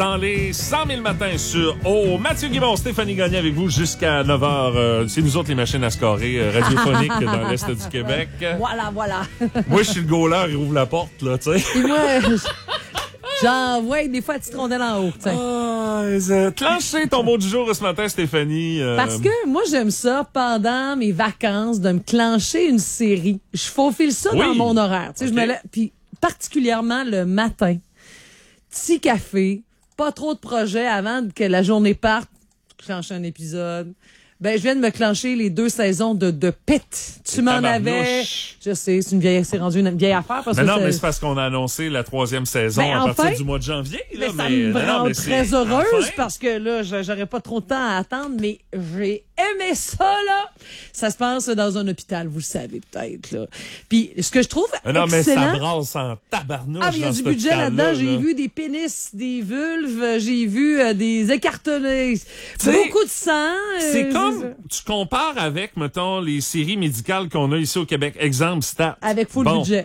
dans les 100 000 matins sur O. Mathieu Guimond, Stéphanie Gagné avec vous jusqu'à 9h. C'est nous autres les machines à scorer radiophoniques dans l'Est du Québec. Voilà. Moi, je suis le goaler, il ouvre la porte, là, tu sais. Et moi, j'envoie des fois la petite rondelle en haut, t'sais. Clencher ton mot du jour ce matin, Stéphanie. Parce que moi, j'aime ça, pendant mes vacances, de me clencher une série. Je faufile ça dans mon horaire. Tu sais, je me lève, puis particulièrement le matin. Petit café, pas trop de projets avant que la journée parte. Clencher un épisode. Ben, je viens de me clencher les 2 saisons de Pitt. Tu m'en avais. Je sais, c'est rendu une vieille affaire. Parce mais que non, mais c'est parce qu'on a annoncé la 3e saison à partir du mois de janvier. Là, mais ça me rend très heureuse parce que là, j'aurais pas trop de temps à attendre, mais j'ai aimé ça, là. Ça se passe dans un hôpital, vous le savez peut-être, là. Puis, ce que je trouve excellent... mais ça brasse en tabarnouche. Ah, il y a du budget là-dedans. J'ai vu des pénis, des vulves, j'ai vu des écartonnés. Beaucoup de sang. C'est comme... Tu compares avec, mettons, les séries médicales qu'on a ici au Québec. Exemple, Stats. Avec full budget.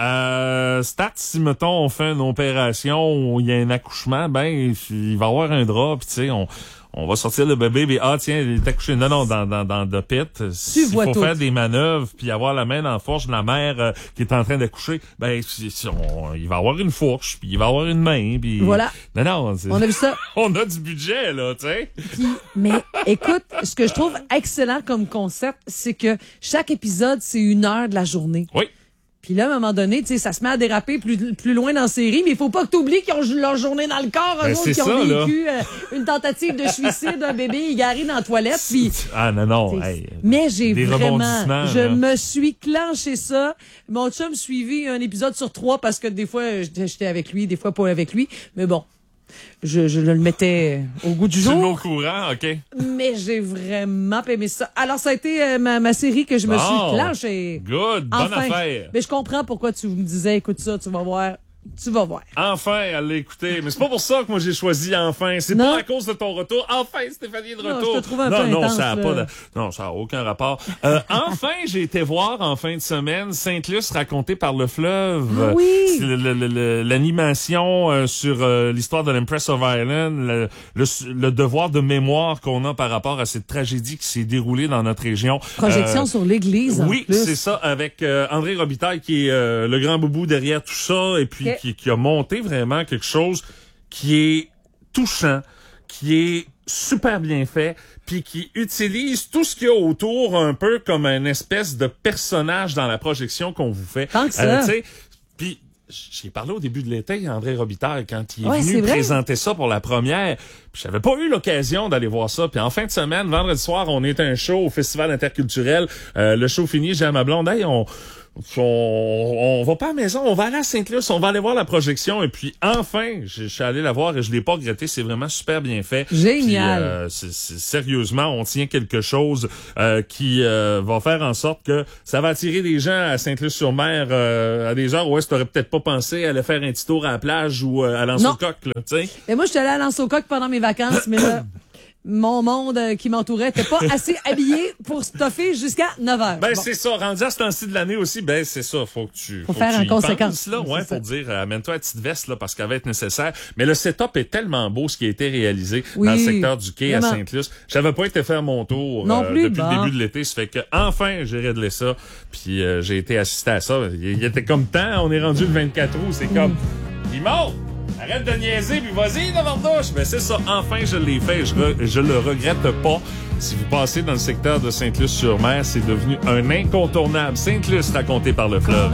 Stats, si, mettons, on fait une opération où il y a un accouchement, ben, il va y avoir un drap, puis tu sais, on va sortir le bébé, mais tiens, il est accouché. Non, dans The Pit. Il faut faire des manœuvres, puis avoir la main dans la fourche de la mère qui est en train d'accoucher. Ben, il va avoir une fourche, puis il va avoir une main, puis... Voilà. Non, on a vu ça. On a du budget, là, tu sais. Mais écoute, ce que je trouve excellent comme concept, c'est que chaque épisode, c'est 1 heure de la journée. Oui. Puis là, à un moment donné, tu sais, ça se met à déraper plus loin dans la série, mais il faut pas que tu oublies qu'ils ont leur journée dans le corps, eux autres qui ont vécu une tentative de suicide d'un bébé égaré dans la toilette. Puis, non. Mais j'ai vraiment, je là. me suis clenché ça. Mon chum suivi un épisode sur 3 parce que des fois, j'étais avec lui, des fois pas avec lui. Mais bon. Je le mettais au goût du jour. C'est au courant, OK. Mais j'ai vraiment aimé ça. Alors, ça a été ma série que je me suis clenchée. Good, bonne affaire. Mais je comprends pourquoi tu me disais, écoute ça, tu vas voir. Tu vas voir. Enfin, elle l'a écouté. Mais c'est pas pour ça que moi j'ai choisi Enfin. C'est pas à cause de ton retour. Enfin, Stéphanie, de retour. Je te trouve un peu intense, ça a aucun rapport. Enfin, j'ai été voir en fin de semaine Sainte-Luce racontée par le fleuve. Oui. L'animation sur l'histoire de l'Empress of Ireland, le devoir de mémoire qu'on a par rapport à cette tragédie qui s'est déroulée dans notre région. Projection sur l'église. Oui, c'est ça, avec André Robitaille qui est le grand boubou derrière tout ça, et puis qui a monté vraiment quelque chose qui est touchant, qui est super bien fait, puis qui utilise tout ce qu'il y a autour un peu comme une espèce de personnage dans la projection qu'on vous fait. Tant que ça. Puis j'ai parlé au début de l'été, André Robitaille, quand il est venu présenter ça pour la première. Puis j'avais pas eu l'occasion d'aller voir ça. Puis en fin de semaine, vendredi soir, on est un show au Festival interculturel. Le show fini, j'ai à ma blonde, hey, on va pas à la maison, on va aller à Sainte-Luce, on va aller voir la projection. Et puis enfin, je suis allé la voir et je l'ai pas regretté. C'est vraiment super bien fait. Génial. Puis, sérieusement, on tient quelque chose qui va faire en sorte que ça va attirer des gens à Sainte-Luce-sur-Mer à des heures où tu t'aurais peut-être pas pensé aller faire un petit tour à la plage ou à Lanse-au-Coq, là, tu sais. Et moi, je suis allée à Lanse-au-Coq pendant mes vacances, mais là, mon monde qui m'entourait était pas assez habillé pour stuffer jusqu'à 9h. Ben, c'est ça. Rendu à ce temps-ci de l'année aussi, ben, c'est ça. Faut faire en conséquence. Là, pour dire, amène-toi la petite veste, là, parce qu'elle va être nécessaire. Mais le setup est tellement beau, ce qui a été réalisé dans le secteur du quai à Sainte-Luce. J'avais pas été faire mon tour depuis le début de l'été. Ça fait que, enfin, j'ai réglé ça. Puis, j'ai été assisté à ça. Il était comme temps. On est rendu le 24 août. C'est comme, il monte! Arrête de niaiser, puis vas-y, Lavardouche! Ben c'est ça, enfin, je l'ai fait. Je le regrette pas. Si vous passez dans le secteur de Sainte-Luce-sur-Mer, c'est devenu un incontournable. Sainte-Luce raconté par le fleuve.